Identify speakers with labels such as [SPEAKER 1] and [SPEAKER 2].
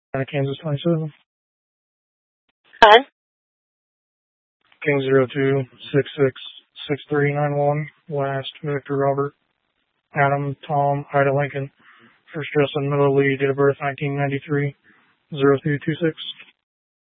[SPEAKER 1] Kansas 27.
[SPEAKER 2] Hi.
[SPEAKER 1] King 02666391. Last Victor Robert. Adam Tom Ida Lincoln. First Justin Miller Lee. Date of birth 1993. 0226.